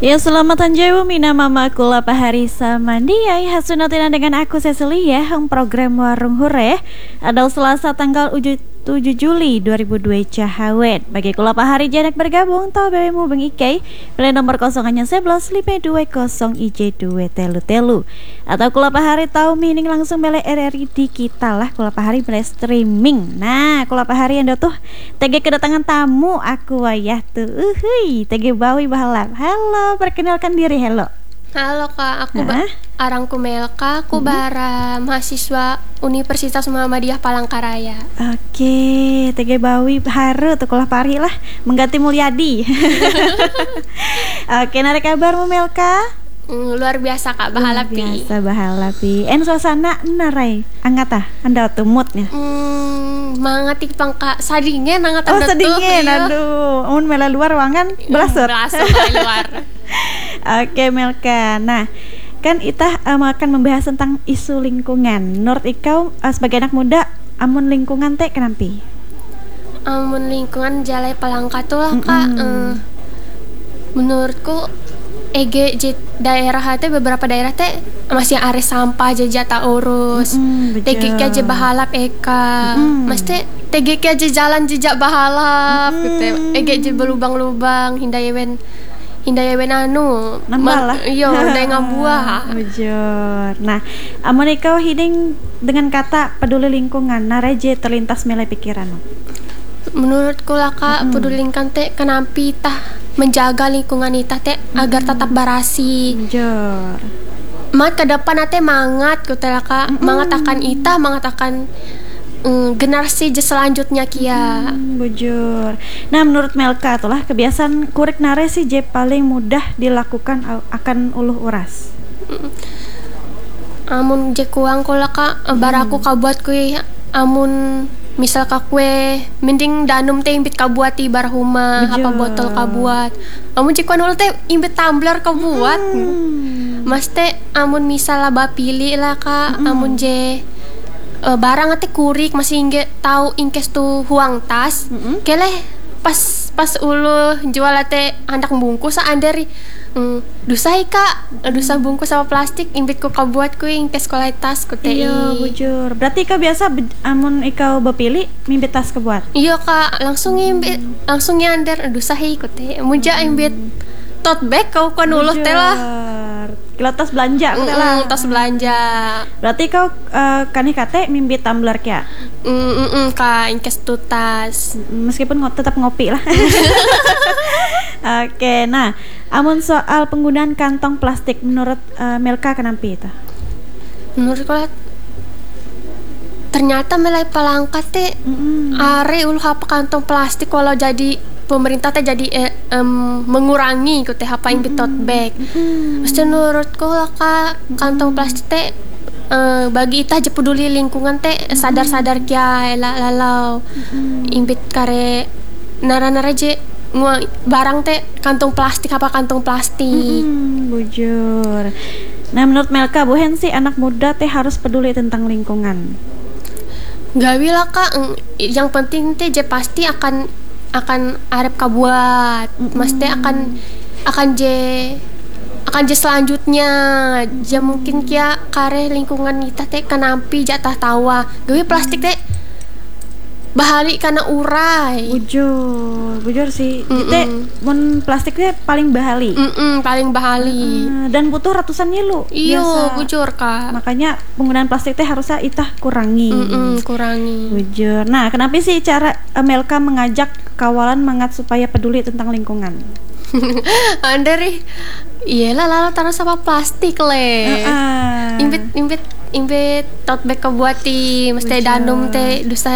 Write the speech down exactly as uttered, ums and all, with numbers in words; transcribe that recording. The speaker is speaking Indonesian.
Ya, selamat anjewu mina mama kula pahari samandiai hasunatina dengan aku Cecilia yang program Warung Hure adalah Selasa tanggal tujuh Juli dua ribu dua Cahawet. Bagi kula pahari janak bergabung tau bewemu beng Ike pilih nomor kosongannya sebelas lima dua kosong I J dua telu telu atau kula pahari tahu mining langsung bele R R I di kita lah kula pahari bele streaming. Nah kula pahari anda tuh tege kedatangan tamu aku wayah tuh uhui tege bawi bahalap. Halo, perkenalkan diri. Halo. Halo kak, aku ba- Arangku Melka, aku hmm. bara mahasiswa Universitas Muhammadiyah Palangkaraya. Oke, tege bawi haru tuh kulah pari lah mengganti Mulyadi. Oke, nare kabarmu Melka? Mm, luar biasa kak, bahalapi. Luar biasa bahalapi. En suasana narai angata anda tuh moodnya. Hmm, mangati pangka sadingen angata. Oh sadingen, aduh. Amun mela luar wangan belasut. Belasut luar. Oke Melka, nah kan kita um, akan membahas tentang isu lingkungan. Menurut ikau uh, sebagai anak muda, amun lingkungan teh kenampi? Amun lingkungan jalai Palangka tuh lah kak. Uh, menurutku E G J daerah teh beberapa daerah teh masih are sampah jaja tak urus. T G K aja bahalap eka. Mas teh T G K aja jalan jejak bahalap gitu. E G J belubang-lubang hindayewen hindayewen anu nambah lah. Iya, ndai ngabuah. Bujur. Nah, amun ikau hiding dengan kata peduli lingkungan, nareje terlintas melai pikiran. Menurutku lah kak, mm-hmm. peduli lingkungan teh kenampi tah menjaga lingkungan kita teh mm-hmm. agar tetap barasi. Bujur. Mat ke depan ate mangat gitu lah kak, mm-hmm. mangat akan ita, mangat akan Mm, generasi je selanjutnya kia. Hmm, bujur. Nah menurut Melka itulah kebiasaan kurik nare sih je paling mudah dilakukan akan uluh uras. Mm. Amun je kuang kola ka mm. baraku kabuat kue amun misal ka kue mending danum teh imbit kabuati barhuma apa botol kabuat. Amun je kuan ul teh imbit tumbler kabuat. Mm. Mas teh amun misal lah bapili lah ka mm. amun je Uh, barang ate kurik masih inge tahu ingkes tu huang tas mm-hmm. kele pas pas ulu jual ate hendak bungkus anderi mm, dusai kak dusa bungkus sama plastik imbit ku kabuat ku ingkes kolai tas ku teh. Iya bujur. Berarti kau biasa be- amun ikau bepilih mimbit tas kebuat. Iya kak langsung imbit mm. langsung nyander dusai ku teh muja imbit tote bag kau kan uluh teh lah. Kilo tas belanja mm, lah. Tas belanja. Berarti kau uh, kanih kate mimpi tumbler kya? Mm, mm, mm, kak ingkes tu tas. Meskipun ngot tetap ngopi lah. Oke, nah, amun soal penggunaan kantong plastik menurut uh, Melka kenapa itu? Menurut kau ternyata melai Palangka teh mm-hmm. are ulu apa kantong plastik kalau jadi pemerintah teh jadi eh, um, mengurangi ku teh apa yang di tote bag. Mesti menurutku lah kak kantong plastik teh uh, bagi ita je peduli lingkungan teh sadar-sadar kia la lalau imbit kare nara-nara je ngua barang teh kantong plastik apa kantong plastik. Hmm, bujur. Nah menurut Melka buhen sih anak muda teh harus peduli tentang lingkungan. Gawi lah kak, yang penting teh je pasti akan akan arep kabuat, mm-hmm. mesti akan akan je akan je selanjutnya, je mungkin kia kare lingkungan kita teh kenampi jatah tawa, gawe plastik teh bahali karena urai. Bujur, bujur sih, teh mun plastik teh paling bahali, Mm-mm, paling bahali, uh, dan butuh ratusan nyilu. Iyo, bujur kak. Makanya penggunaan plastik teh harusnya itah kurangi. Mm-mm, kurangi. Bujur. Nah, kenapa sih cara uh, Melka mengajak kawalan mangat supaya peduli tentang lingkungan? Andari, iyalah lala taruh sama plastik le. Uh-uh. Imbit imbit imbit tote bag kebuati, mesti danum teh dusa